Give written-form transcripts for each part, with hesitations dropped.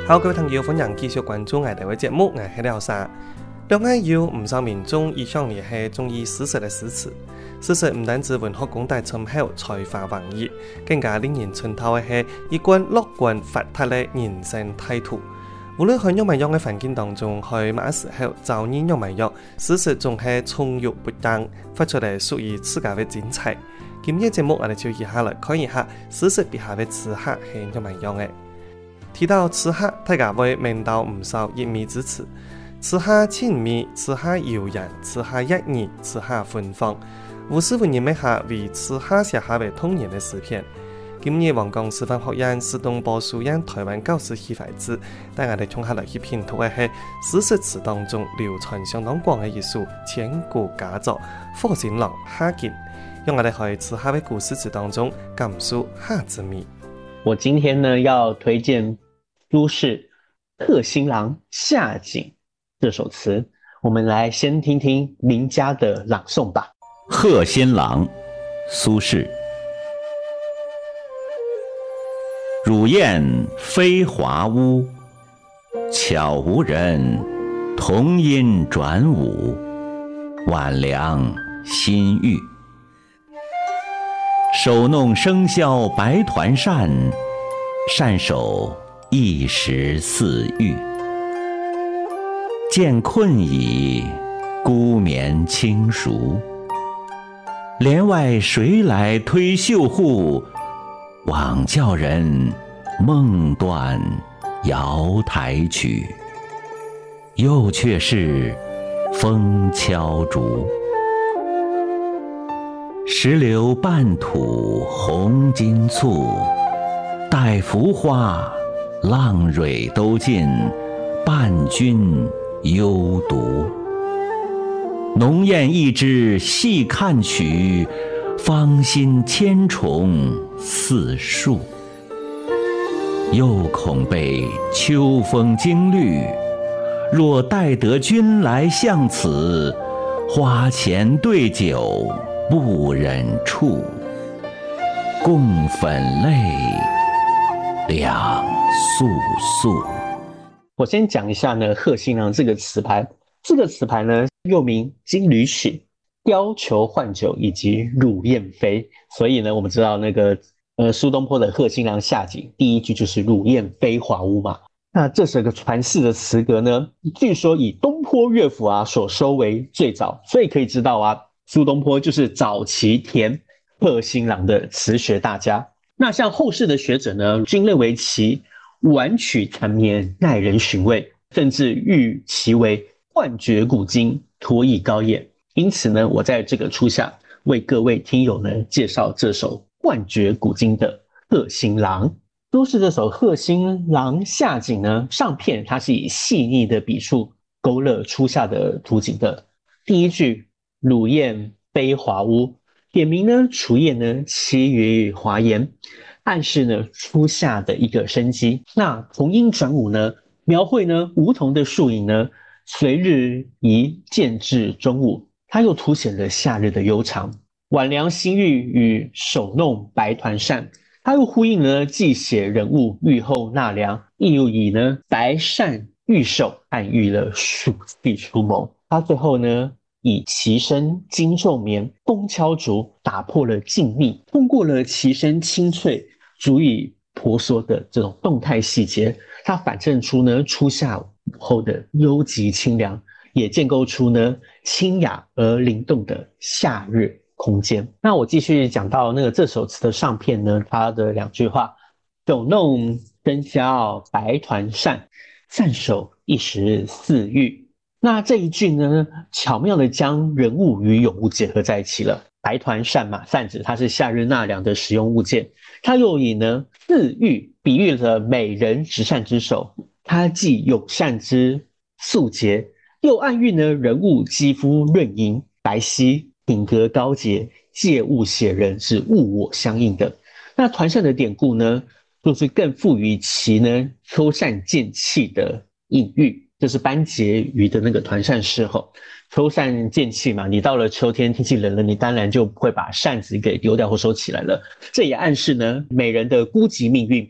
好，各位朋友，歡迎繼續關注我哋嘅節目，我係廖沙。兩岸有唔少民眾一向也係中意史實嘅詩詞。史實唔單止文學功大深厚、才華橫溢，更加令人稱道嘅係一貫樂觀發達嘅人生態度。無論喺鬱文樣嘅環境當中，喺乜時候遭遇鬱文樣，史實總係從容不驚，發出嚟屬於自家嘅精彩。今日節目我哋就以下來看一下史實筆下嘅詞客係鬱文樣嘅。提到詞客，大家會聞到唔少一味之詞，詞客親密，詞客悠然，詞客一二，詞客芬芳。吳師傅認為下為詞客寫下嘅童年嘅詩篇。今日黃岡師範學院史東坡書院台灣教師協會誌，帶我哋從下來去品讀嘅係史實詞當中流傳相當廣嘅一首千古佳作《賀新郎下井》，讓我哋喺詞客嘅故事詞當中感受下之美。 我今天呢要推薦蘇軾《賀新郎下井》這首詞，我們來先聽聽名家的朗誦吧。 賀新郎，蘇軾。乳燕飛華屋，巧無人，童音轉舞，晚涼新玉。手弄生绡白團扇，扇手一時似玉。見困矣，孤眠輕熟。簾外誰來推繡戶？枉叫人夢斷瑤台曲。又卻是風敲竹。石榴半吐紅巾簇，待浮花浪蕊都盡，伴君幽獨。濃艷一枝細看取，芳心千重似樹。又恐被秋風驚綠，若待得君來向此，花前對酒不忍觸，共粉淚兩肅肅。 我先講一下呢，賀新郎這個詞牌。這個詞牌呢，又名金縷曲、貂裘換酒以及乳燕飛。所以呢，我們知道那個蘇東坡的《賀新郎下井》第一句就是乳燕飛華屋嘛。那這首個傳世的詞格呢，據說以東坡樂府啊所收為最早，所以可以知道啊，蘇東坡就是早期填賀新郎的詞學大家。那像後世的學者呢，均認為其婉曲纏綿，耐人尋味，甚至譽其為幻絕古今，托逸高野。因此呢，我在這個初夏為各位聽友呢介紹這首幻絕古今的賀新郎。都是這首賀新郎下井呢，上片它是以細膩的筆觸勾勒初夏的圖景的。第一句乳燕飛華屋，點明呢雛燕呢棲於華檐，暗示呢初夏的一個生機。那童音轉舞呢，描繪呢梧桐的樹影呢隨日移漸至中午，它又凸顯了夏日的悠長。晚涼新玉與手弄白團扇，它又呼應了既寫人物玉後納涼，又以呢白扇玉手暗喻了暑氣出謀。它最後呢以其聲驚晝眠，風敲竹打破了靜謐，通過了其聲清脆足以婆娑的這種動態細節，它反襯出呢初夏午後的幽寂清涼，也建構出呢清雅而靈動的夏日空間。那我繼續講到那個這首詞的上片呢，它的兩句話：手弄生绡白團扇，扇手一時似玉。那這一句呢，巧妙地將人物與詠物結合在一起了。白團扇嘛，扇子它是夏日納涼的實用物件，它又以呢似玉比喻了美人執扇之手，它既友善之素潔，又暗喻呢人物肌膚潤銀白皙，品格高潔，借物寫人是物我相應的。那團扇的典故呢，就是更賦予其呢秋扇漸氣的隱喻，就是班婕妤的那個團扇詩吼。秋扇漸氣嘛，你到了秋天天氣冷了，你當然就不會把扇子給丟掉或收起來了。這也暗示呢美人的孤寂命運。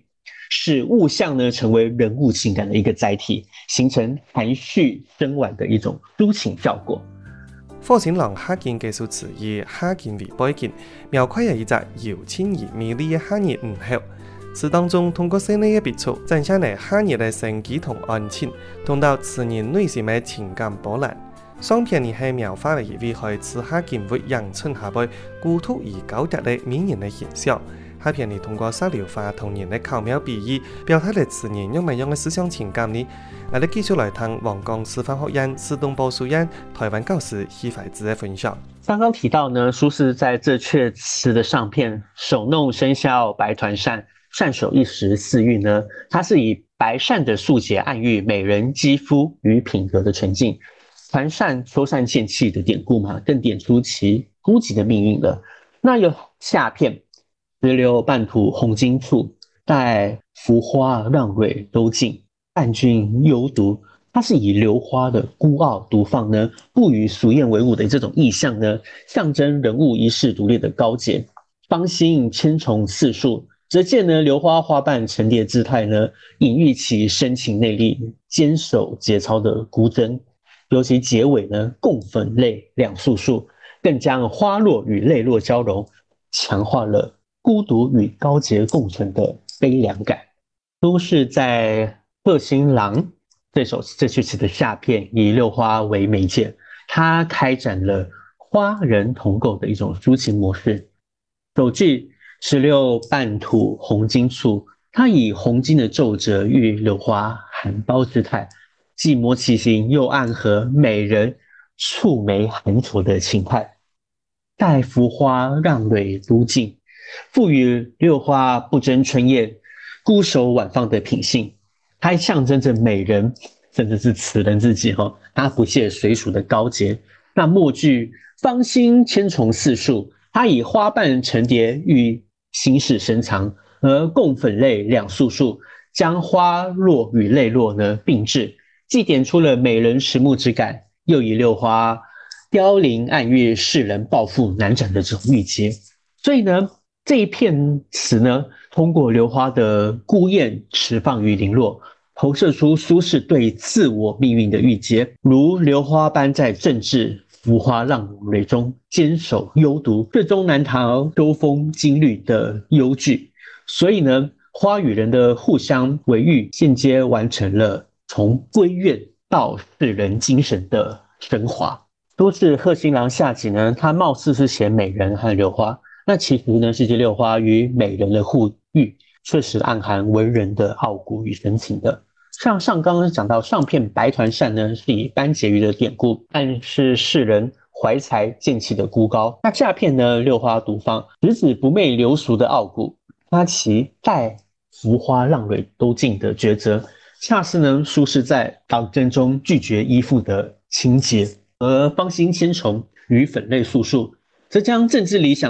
使物象呢成为人物情感的一个载体，形成含蓄深婉的一种抒情效果。 火星狼下件技术词以下件为背景，描绘了一只有情而美丽的夏日午后。词当中通过细腻的笔触，展现了夏日的生机同安静，同到词人内心的情感波澜。上片里係描畫了一位喺此夏見活陽春下輩孤獨而高調的美人的形象。下片里通過沙雕化同人的巧妙比喻，表達了詞人用乜樣的思想情感呢？我哋繼續來聽黃岡師範學院施東波書院台灣教師許懷之的分享。 剛剛提到呢，蘇軾在這闋詞的上片手弄生绡白團扇，善手一時似玉呢，它是以白扇的素潔暗喻美人肌膚與品格的純淨。團扇秋扇劍氣的典故嘛，更點出其孤寂的命運了。那有下片石榴半吐紅巾簇，待浮花讓蕊都盡，伴君幽獨。它是以榴花的孤傲獨放呢，不與俗艷為伍的這種意象呢，象徵人物一世獨立的高潔。芳心千重次數，則見呢榴花花瓣層疊姿態呢，隱喻其深情內力、堅守節操的孤貞。尤其結尾呢，共粉淚兩束束，更將花落與淚落交融，強化了孤獨與高潔共存的悲涼感。蘇軾在《賀新郎》這闋詞的下片，以六花為媒介，他開展了花人同構的一種抒情模式。首句石榴半吐紅巾簇，他以紅巾的皺褶喻榴花含苞之態，既摸其形，又暗合美人蹙眉含愁的情態。待浮花讓蕊都盡，賦予榴花不爭春豔、孤守晚放的品性。它象徵着美人，甚至是詞人自己他不屑隨俗的高潔。那末句芳心千重次數，它以花瓣層疊喻心事深藏，而共粉淚兩束束，將花落與淚落呢並置，既點出了美人遲暮之感，又以榴花凋零暗喻世人抱負難展的這種鬱結。所以呢，這一片詞呢，通過榴花的孤豔遲放與零落，投射出蘇軾對自我命運的鬱結，如榴花般在政治浮花浪蕊中堅守幽獨，最終難逃兜風金縷的憂懼。所以呢，花與人的互相維育，間接完成了從閨怨到世人精神的升華。都是賀新郎下集呢，它貌似是寫美人和榴花，那其實呢是這榴花與美人的互育，確實暗含文人的傲骨與深情的。像上剛剛講到上片白團扇呢，是以班婕妤的典故，暗示世人懷才劍氣的孤高。那下片呢，榴花獨放，直指不媚流俗的傲骨，他其待浮花讓蕊都盡的抉擇，恰似呢蘇軾在黨爭中拒絕依附的情節。而芳心千重與粉淚束束，則將政治理想